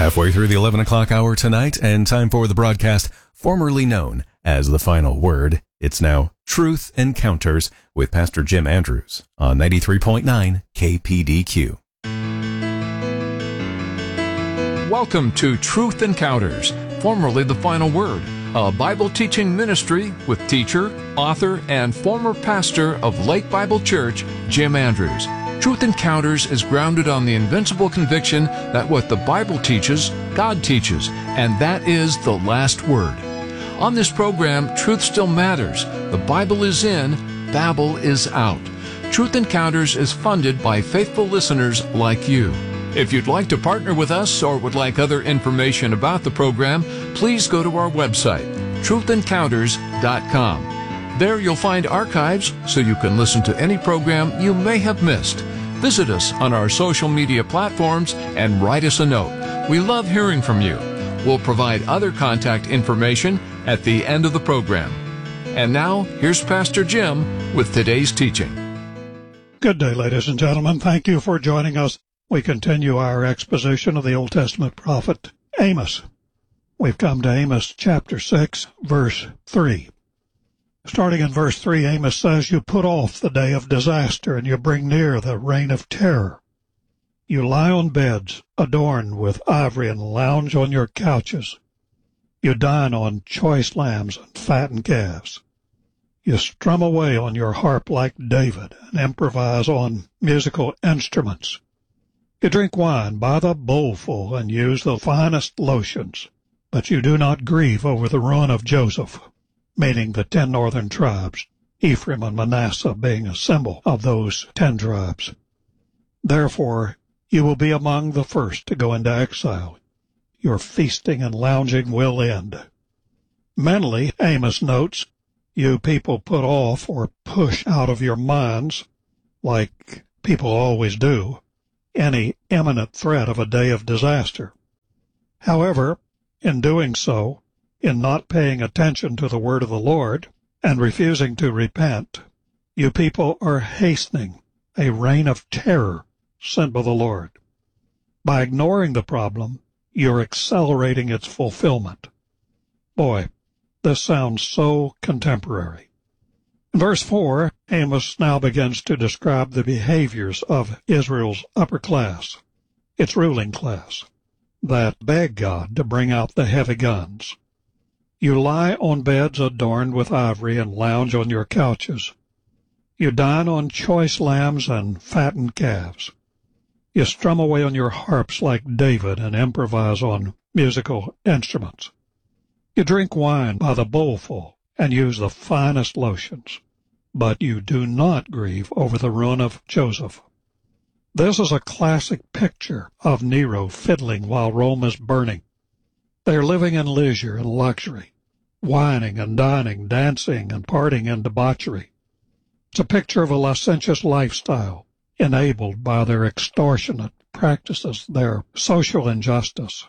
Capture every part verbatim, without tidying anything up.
Halfway through the eleven o'clock hour tonight, and time for the broadcast formerly known as The Final Word. It's now Truth Encounters with Pastor Jim Andrews on ninety-three point nine K P D Q. Welcome to Truth Encounters, formerly The Final Word, a Bible teaching ministry with teacher, author, and former pastor of Lake Bible Church, Jim Andrews. Truth Encounters is grounded on the invincible conviction that what the Bible teaches, God teaches, and that is the last word. On this program, truth still matters. The Bible is in, Babel is out. Truth Encounters is funded by faithful listeners like you. If you'd like to partner with us or would like other information about the program, please go to our website, truth encounters dot com. There you'll find archives so you can listen to any program you may have missed. Visit us on our social media platforms and write us a note. We love hearing from you. We'll provide other contact information at the end of the program. And now, here's Pastor Jim with today's teaching. Good day, ladies and gentlemen. Thank you for joining us. We continue our exposition of the Old Testament prophet Amos. We've come to Amos chapter six, verse three. Starting in verse three, Amos says, "You put off the day of disaster, and you bring near the reign of terror. You lie on beds adorned with ivory and lounge on your couches. You dine on choice lambs and fattened calves. You strum away on your harp like David and improvise on musical instruments. You drink wine by the bowlful and use the finest lotions, but you do not grieve over the ruin of Joseph," meaning the ten northern tribes, Ephraim and Manasseh being a symbol of those ten tribes. "Therefore you will be among the first to go into exile. Your feasting and lounging will end." Mentally, Amos notes, you people put off or push out of your minds, like people always do, any imminent threat of a day of disaster. However, in doing so, in not paying attention to the word of the Lord and refusing to repent, you people are hastening a reign of terror sent by the Lord. By ignoring the problem, you're accelerating its fulfillment. Boy, this sounds so contemporary. In verse four, Amos now begins to describe the behaviors of Israel's upper class, its ruling class, that beg God to bring out the heavy guns. You lie on beds adorned with ivory and lounge on your couches. You dine on choice lambs and fattened calves. You strum away on your harps like David and improvise on musical instruments. You drink wine by the bowlful and use the finest lotions, but you do not grieve over the ruin of Joseph. This is a classic picture of Nero fiddling while Rome is burning. They are living in leisure and luxury, wining and dining, dancing and partying in debauchery. It's a picture of a licentious lifestyle enabled by their extortionate practices, their social injustice.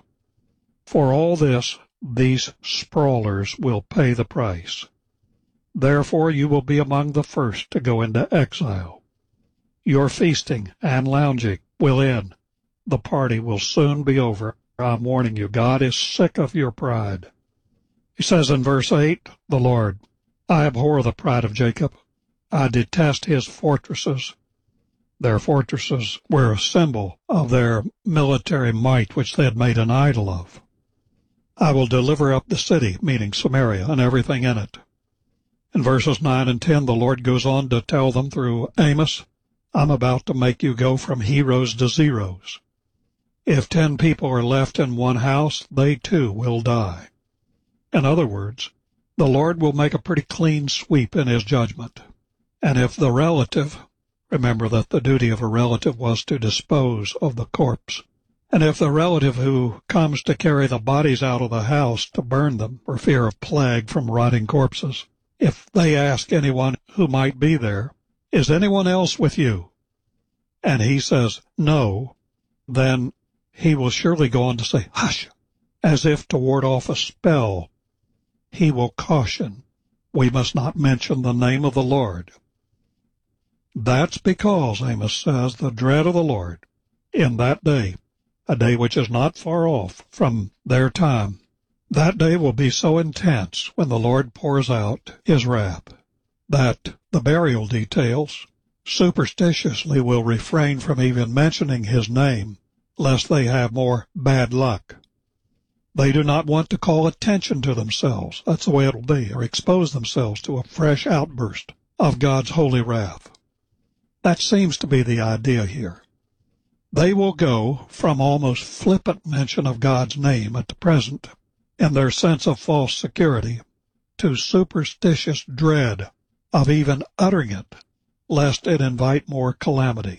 For all this, these sprawlers will pay the price. Therefore you will be among the first to go into exile. Your feasting and lounging will end. The party will soon be over. I'm warning you, God is sick of your pride. He says in verse eight, the Lord, "I abhor the pride of Jacob. I detest his fortresses." Their fortresses were a symbol of their military might, which they had made an idol of. "I will deliver up the city," meaning Samaria, and everything in it. In verses nine and ten, the Lord goes on to tell them through Amos, "I'm about to make you go from heroes to zeros. If ten people are left in one house, they too will die." In other words, the Lord will make a pretty clean sweep in his judgment. And if the relative, remember that the duty of a relative was to dispose of the corpse, and if the relative who comes to carry the bodies out of the house to burn them for fear of plague from rotting corpses, if they ask anyone who might be there, "Is anyone else with you?" and he says, "No," then he will surely go on to say, "Hush," as if to ward off a spell. He will caution, we must not mention the name of the Lord. That's because, Amos says, the dread of the Lord in that day a day which is not far off from their time. That day will be so intense when the Lord pours out his wrath that the burial details superstitiously will refrain from even mentioning his name, lest they have more bad luck. They do not want to call attention to themselves, that's the way it'll be, or expose themselves to a fresh outburst of God's holy wrath. That seems to be the idea here. They will go from almost flippant mention of God's name at the present, in their sense of false security, to superstitious dread of even uttering it, lest it invite more calamity.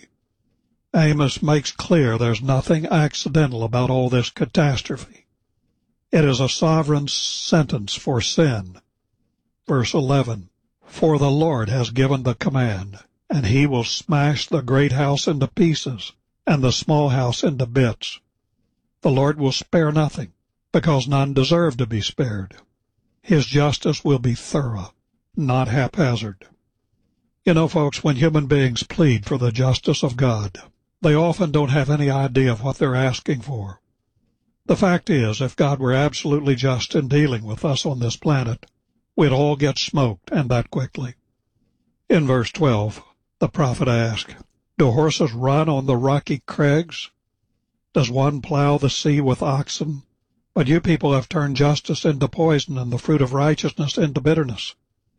Amos makes clear there's nothing accidental about all this catastrophe. It is a sovereign sentence for sin. Verse eleven, For the Lord has given the command, and he will smash the great house into pieces, and the small house into bits. The Lord will spare nothing, because none deserve to be spared. His justice will be thorough, not haphazard. You know, folks, when human beings plead for the justice of God, they often don't have any idea of what they're asking for. The fact is, if God were absolutely just in dealing with us on this planet, we'd all get smoked, and that quickly. In verse twelve, the prophet asked, Do horses run on the rocky crags? Does one plow the sea with oxen? But you people have turned justice into poison and the fruit of righteousness into bitterness.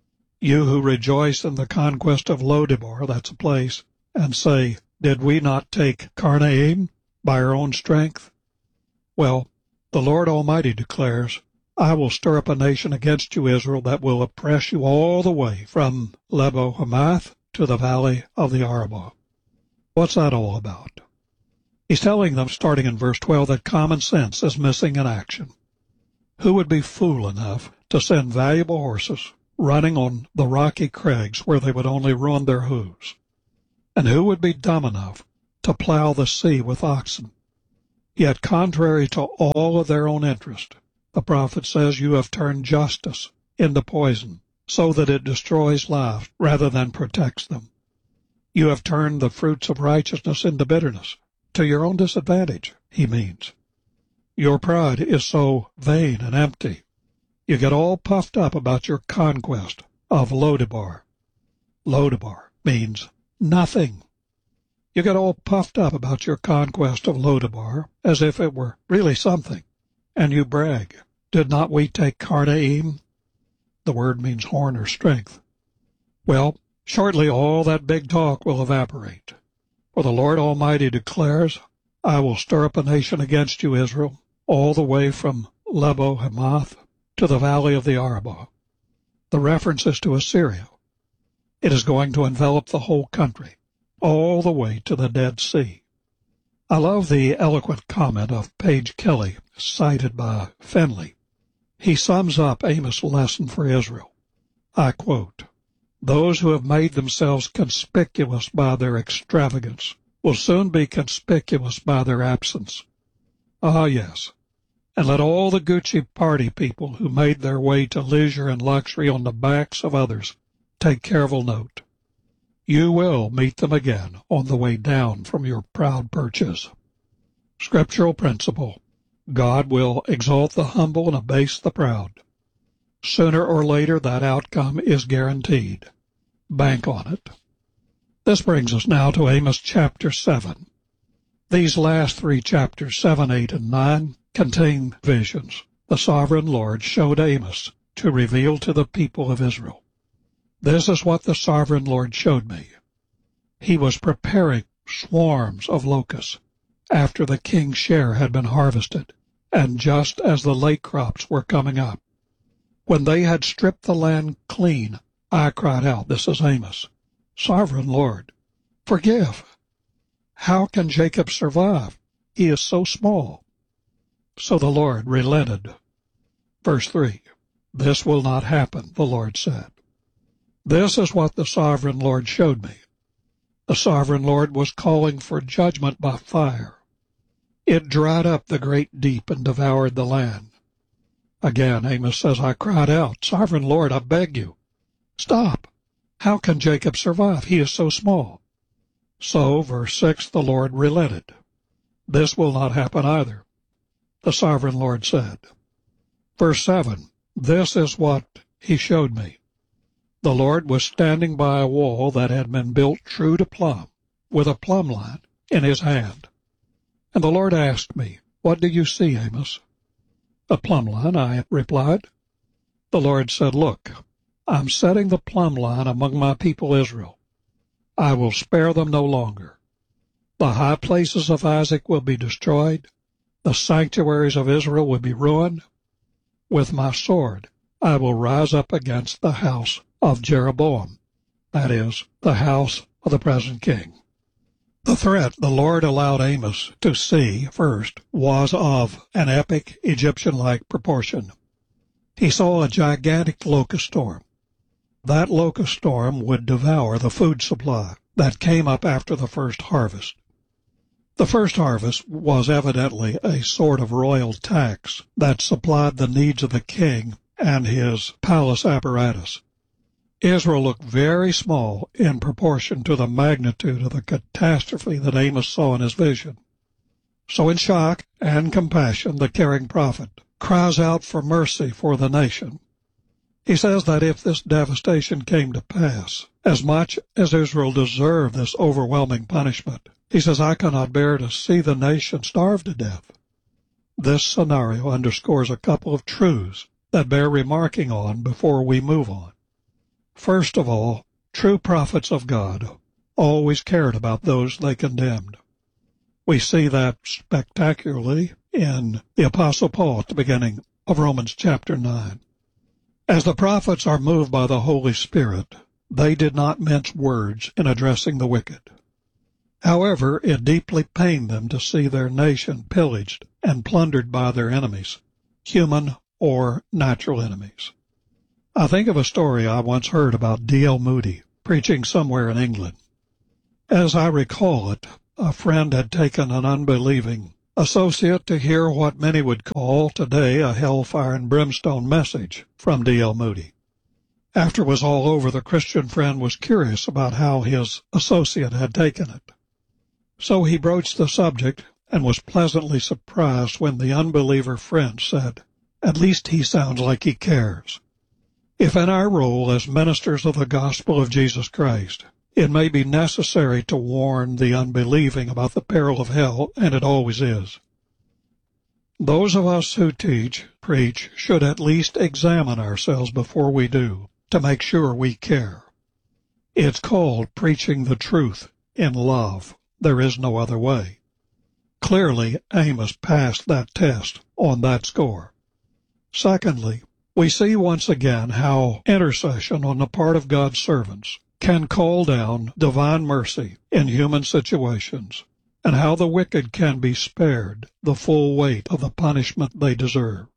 You who rejoice in the conquest of Lo-debar, that's a place, and say, Did we not take Karnaim by our own strength? Well, the Lord Almighty declares, I will stir up a nation against you, Israel, that will oppress you all the way from Lebo-Hamath to the valley of the Arabah. What's that all about? He's telling them, starting in verse twelve, that common sense is missing in action. Who would be fool enough to send valuable horses running on the rocky crags where they would only ruin their hooves? And who would be dumb enough to plow the sea with oxen? Yet, contrary to all of their own interest, the prophet says, You have turned justice into poison, so that it destroys lives rather than protects them. You have turned the fruits of righteousness into bitterness, to your own disadvantage, he means. Your pride is so vain and empty. You get all puffed up about your conquest of Lo-debar. Lo-debar means nothing. You get all puffed up about your conquest of Lo-debar as if it were really something, and you brag, Did not we take Karnaim? The word means horn or strength. Well, shortly all that big talk will evaporate. For the Lord Almighty declares, I will stir up a nation against you, Israel, all the way from Lebo-Hamath to the valley of the Arabah. The reference is to Assyria. It is going to envelop the whole country, all the way to the Dead Sea. I love the eloquent comment of Page Kelly, cited by Finley. He sums up Amos' lesson for Israel. I quote, Those who have made themselves conspicuous by their extravagance will soon be conspicuous by their absence. Ah, yes, and let all the Gucci party people who made their way to leisure and luxury on the backs of others take careful note. You will meet them again on the way down from your proud perches. Scriptural principle. God will exalt the humble and abase the proud. Sooner or later, that outcome is guaranteed. Bank on it. This brings us now to Amos chapter seven. These last three chapters, seven, eight, and nine, contain visions the sovereign Lord showed Amos to reveal to the people of Israel. This is what the sovereign Lord showed me. He was preparing swarms of locusts after the king's share had been harvested, and just as the late crops were coming up. When they had stripped the land clean, I cried out, this is Amos, Sovereign Lord, forgive. How can Jacob survive? He is so small. So the Lord relented. Verse three, this will not happen, the Lord said. This is what the sovereign Lord showed me. The sovereign Lord was calling for judgment by fire. It dried up the great deep and devoured the land. Again, Amos says, I cried out, Sovereign Lord, I beg you, stop. How can Jacob survive? He is so small. So, verse six, the Lord relented. this will not happen either, the sovereign Lord said. Verse seven, this is what he showed me. The Lord was standing by a wall that had been built true to plumb, with a plumb line in his hand. And the Lord asked me, what do you see, Amos? A plumb line, I replied. The Lord said, look, I'm setting the plumb line among my people Israel. I will spare them no longer. The high places of Isaac will be destroyed. The sanctuaries of Israel will be ruined. With my sword I will rise up against the house of Jeroboam, that is, the house of the present king. The threat the Lord allowed Amos to see first was of an epic Egyptian-like proportion. He saw a gigantic locust storm. That locust storm would devour the food supply that came up after the first harvest. The first harvest was evidently a sort of royal tax that supplied the needs of the king and his palace apparatus. Israel looked very small in proportion to the magnitude of the catastrophe that Amos saw in his vision. So in shock and compassion, the caring prophet cries out for mercy for the nation. He says that if this devastation came to pass, as much as Israel deserved this overwhelming punishment, he says, I cannot bear to see the nation starve to death. This scenario underscores a couple of truths that bear remarking on before we move on. First of all, true prophets of God always cared about those they condemned. We see that spectacularly in the Apostle Paul at the beginning of Romans chapter nine. As the prophets are moved by the Holy Spirit, they did not mince words in addressing the wicked. However, it deeply pained them to see their nation pillaged and plundered by their enemies, human or natural enemies. I think of a story I once heard about D L Moody preaching somewhere in England. As I recall it, a friend had taken an unbelieving associate to hear what many would call today a hellfire and brimstone message from D L Moody. After it was all over, the Christian friend was curious about how his associate had taken it. So he broached the subject and was pleasantly surprised when the unbeliever friend said, at least he sounds like he cares. If in our role as ministers of the gospel of Jesus Christ, it may be necessary to warn the unbelieving about the peril of hell, and it always is, those of us who teach, preach, should at least examine ourselves before we do, to make sure we care. It's called preaching the truth in love. There is no other way. Clearly, Amos passed that test on that score. Secondly, we see once again how intercession on the part of God's servants can call down divine mercy in human situations, and how the wicked can be spared the full weight of the punishment they deserve.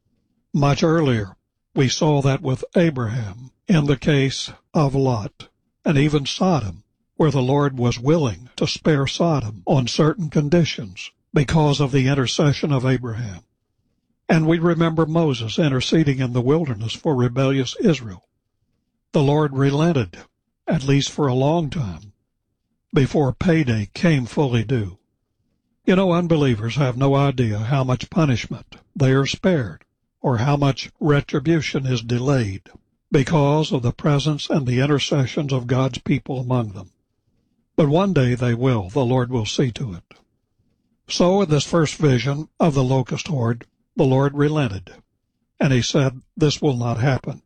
Much earlier, we saw that with Abraham in the case of Lot, and even Sodom, where the Lord was willing to spare Sodom on certain conditions because of the intercession of Abraham. And we remember Moses interceding in the wilderness for rebellious Israel. The Lord relented, at least for a long time, before payday came fully due. You know, unbelievers have no idea how much punishment they are spared, or how much retribution is delayed, because of the presence and the intercessions of God's people among them. But one day they will, the Lord will see to it. So in this first vision of the locust horde, the Lord relented, and he said, this will not happen.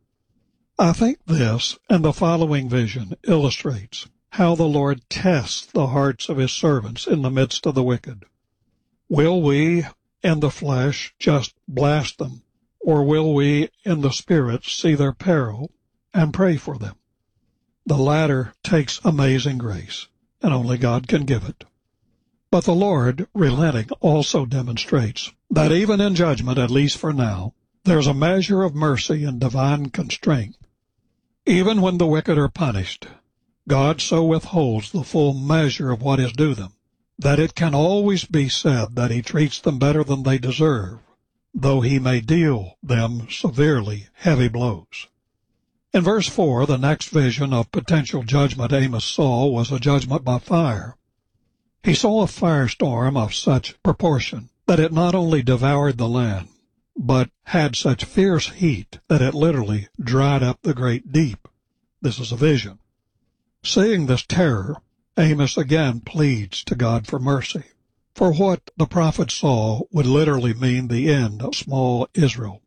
I think this and the following vision illustrates how the Lord tests the hearts of his servants in the midst of the wicked. Will we, in the flesh, just blast them, or will we, in the spirit, see their peril and pray for them? The latter takes amazing grace, and only God can give it. But the Lord, relenting, also demonstrates that even in judgment, at least for now, there's a measure of mercy and divine constraint. Even when the wicked are punished, God so withholds the full measure of what is due them, that it can always be said that he treats them better than they deserve, though he may deal them severely heavy blows. In verse four, the next vision of potential judgment Amos saw was a judgment by fire. He saw a firestorm of such proportion that it not only devoured the land, but had such fierce heat that it literally dried up the great deep. This is a vision. Seeing this terror, Amos again pleads to God for mercy, for what the prophet saw would literally mean the end of small Israel.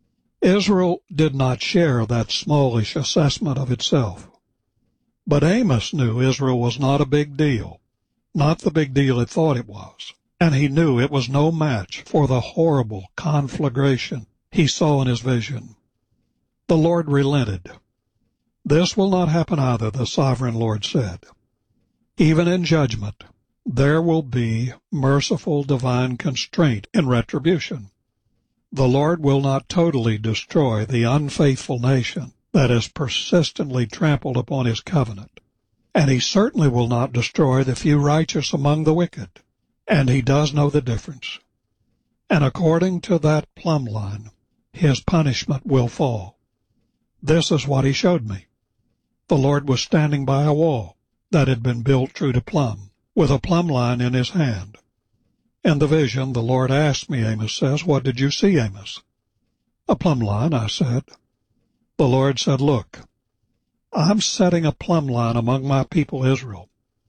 Israel did not share that smallish assessment of itself. But Amos knew Israel was not a big deal, not the big deal it thought it was, and he knew it was no match for the horrible conflagration he saw in his vision. The Lord relented. This will not happen either, the sovereign Lord said. Even in judgment, there will be merciful divine constraint in retribution. The Lord will not totally destroy the unfaithful nation that has persistently trampled upon his covenant, and he certainly will not destroy the few righteous among the wicked, and he does know the difference. And according to that plumb line, his punishment will fall. This is what he showed me. The Lord was standing by a wall that had been built true to plumb, with a plumb line in his hand. In the vision, the Lord asked me, Amos says, "What did you see, Amos?" "A plumb line," I said. The Lord said, "Look, I'm setting a plumb line among my people Israel.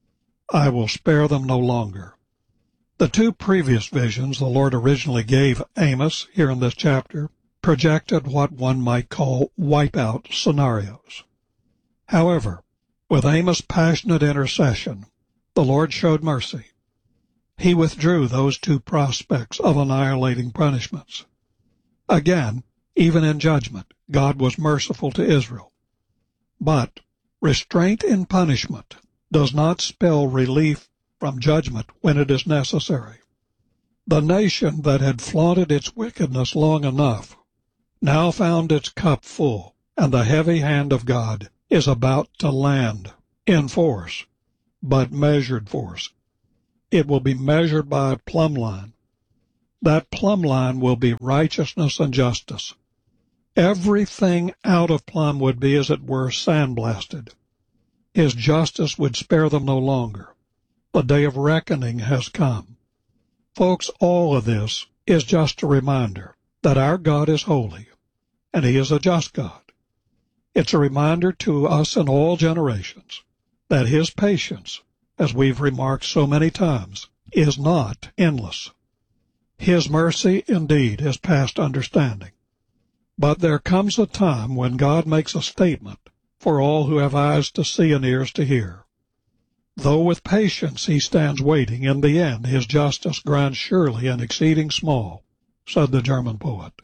I will spare them no longer." The two previous visions the Lord originally gave Amos here in this chapter projected what one might call wipeout scenarios. However, with Amos' passionate intercession, the Lord showed mercy. He withdrew those two prospects of annihilating punishments. Again, even in judgment, God was merciful to Israel. But restraint in punishment does not spell relief from judgment when it is necessary. The nation that had flaunted its wickedness long enough now found its cup full, and the heavy hand of God is about to land in force, but measured force. It will be measured by a plumb line. That plumb line will be righteousness and justice. Everything out of plumb would be, as it were, sandblasted. His justice would spare them no longer. The day of reckoning has come. Folks, all of this is just a reminder that our God is holy, and he is a just God. It's a reminder to us in all generations that his patience, as we've remarked so many times, is not endless. His mercy, indeed, is past understanding. But there comes a time when God makes a statement for all who have eyes to see and ears to hear. Though with patience he stands waiting, in the end his justice grinds surely and exceeding small, said the German poet.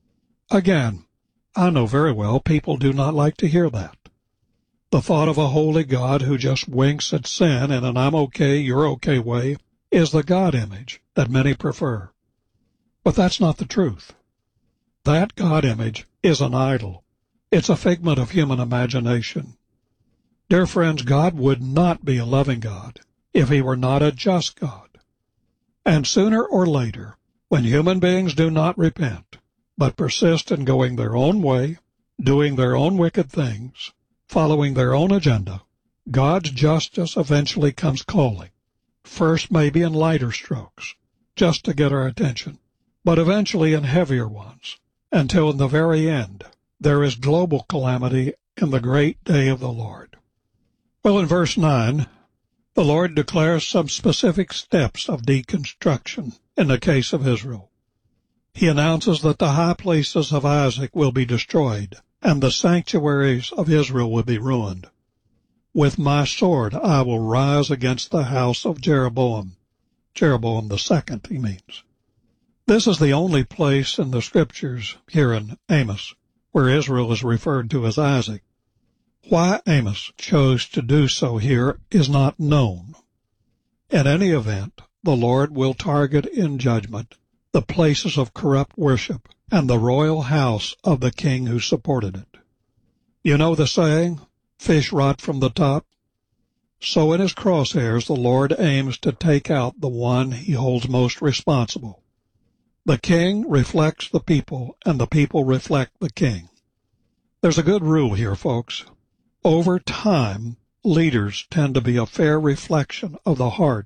Again, I know very well people do not like to hear that. The thought of a holy God who just winks at sin in an I'm okay, you're okay way is the God image that many prefer. But that's not the truth. That God image is an idol. It's a figment of human imagination. Dear friends, God would not be a loving God if he were not a just God. And sooner or later, when human beings do not repent, but persist in going their own way, doing their own wicked things, following their own agenda, God's justice eventually comes calling, first maybe in lighter strokes, just to get our attention, but eventually in heavier ones, until in the very end there is global calamity in the great day of the Lord. Well, in verse nine, the Lord declares some specific steps of deconstruction in the case of Israel. He announces that the high places of Isaac will be destroyed, and the sanctuaries of Israel will be ruined. With my sword I will rise against the house of Jeroboam. Jeroboam the second, he means. This is the only place in the Scriptures, here in Amos, where Israel is referred to as Isaac. Why Amos chose to do so here is not known. In any event, the Lord will target in judgment the places of corrupt worship and the royal house of the king who supported it. You know the saying, fish rot from the top? So in his crosshairs the Lord aims to take out the one he holds most responsible. The king reflects the people, and the people reflect the king. There's a good rule here, folks. Over time, leaders tend to be a fair reflection of the hearts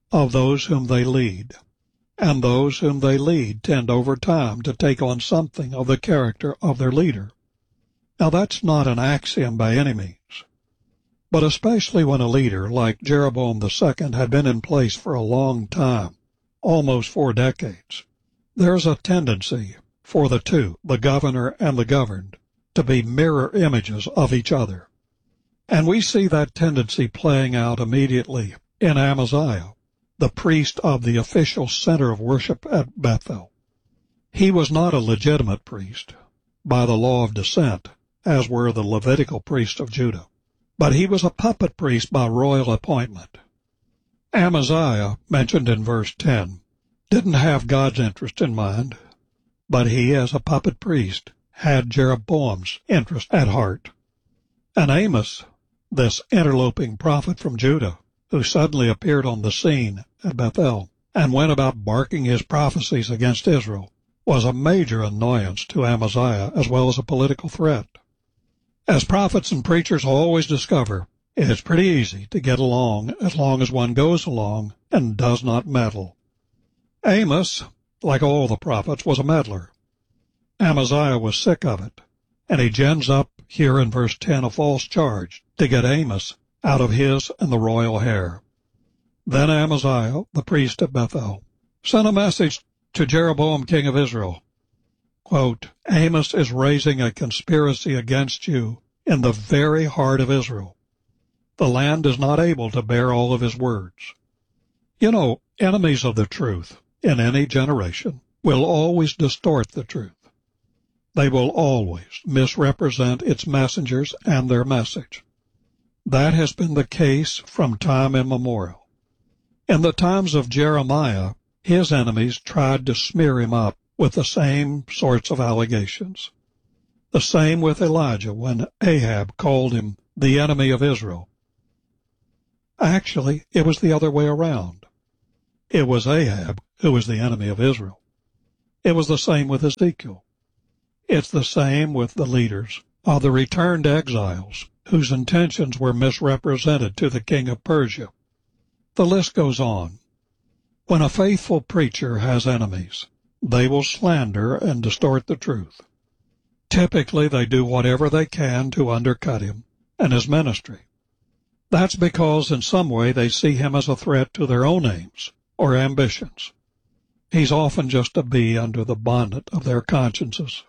of those whom they lead, and those whom they lead tend over time to take on something of the character of their leader. Now that's not an axiom by any means, but especially when a leader like Jeroboam the Second had been in place for a long time, almost four decades, there's a tendency for the two, the governor and the governed, to be mirror images of each other. And we see that tendency playing out immediately in Amaziah, the priest of the official center of worship at Bethel. He was not a legitimate priest by the law of descent, as were the Levitical priests of Judah, but he was a puppet priest by royal appointment. Amaziah, mentioned in verse ten, didn't have God's interest in mind, but he, as a puppet priest, had Jeroboam's interest at heart. And Amos, this interloping prophet from Judah, who suddenly appeared on the scene at Bethel and went about barking his prophecies against Israel, was a major annoyance to Amaziah as well as a political threat. As prophets and preachers always discover, it is pretty easy to get along as long as one goes along and does not meddle. Amos, like all the prophets, was a meddler. Amaziah was sick of it, and he gins up here in verse ten a false charge to get Amos out of his and the royal hair. Then Amaziah, the priest at Bethel, sent a message to Jeroboam, king of Israel. Quote, Amos is raising a conspiracy against you in the very heart of Israel. The land is not able to bear all of his words. You know, enemies of the truth in any generation will always distort the truth. They will always misrepresent its messengers and their message. That has been the case from time immemorial. In the times of Jeremiah, his enemies tried to smear him up with the same sorts of allegations. The same with Elijah when Ahab called him the enemy of Israel. Actually, it was the other way around. It was Ahab who was the enemy of Israel. It was the same with Ezekiel. It's the same with the leaders of the returned exiles whose intentions were misrepresented to the king of Persia. The list goes on. When a faithful preacher has enemies, they will slander and distort the truth. Typically, they do whatever they can to undercut him and his ministry. That's because in some way they see him as a threat to their own aims or ambitions. He's often just a bee under the bonnet of their consciences.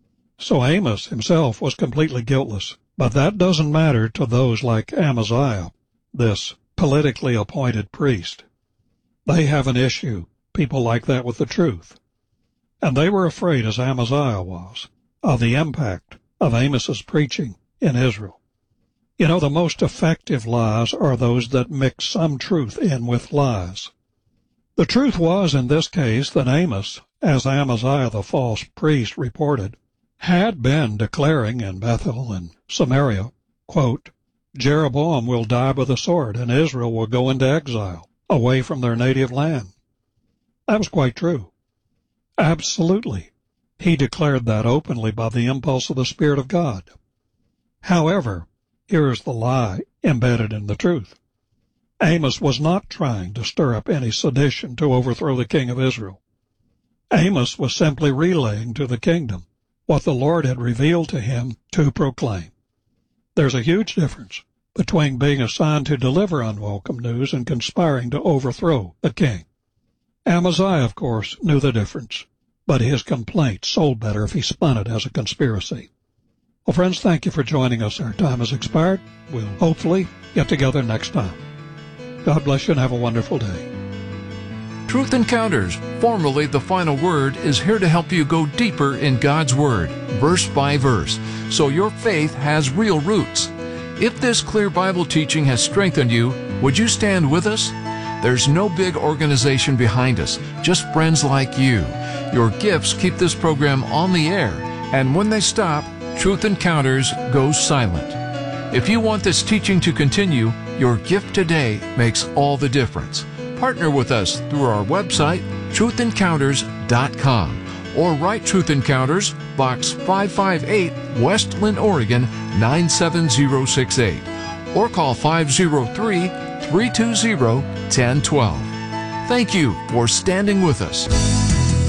So Amos himself was completely guiltless, but that doesn't matter to those like Amaziah, this politically appointed priest. They have an issue, people like that, with the truth. And they were afraid, as Amaziah was, of the impact of Amos's preaching in Israel. You know, the most effective lies are those that mix some truth in with lies. The truth was, in this case, that Amos, as Amaziah the false priest reported, had been declaring in Bethel and Samaria, quote, Jeroboam will die by the sword, and Israel will go into exile, away from their native land. That was quite true. Absolutely. He declared that openly by the impulse of the Spirit of God. However, here is the lie embedded in the truth. Amos was not trying to stir up any sedition to overthrow the king of Israel. Amos was simply relaying to the kingdom what the Lord had revealed to him to proclaim. There's a huge difference between being assigned to deliver unwelcome news and conspiring to overthrow the king. Amaziah, of course, knew the difference, but his complaint sold better if he spun it as a conspiracy. Well, friends, thank you for joining us. Our time has expired. We'll hopefully get together next time. God bless you and have a wonderful day. Truth Encounters, formerly The Final Word, is here to help you go deeper in God's Word, verse by verse, so your faith has real roots. If this clear Bible teaching has strengthened you, would you stand with us? There's no big organization behind us, just friends like you. Your gifts keep this program on the air, and when they stop, Truth Encounters goes silent. If you want this teaching to continue, your gift today makes all the difference. Partner with us through our website, truth encounters dot com, or write Truth Encounters, Box five five eight, Westland, Oregon nine seven zero six eight, or call five oh three, three two zero, one oh one two. Thank you for standing with us.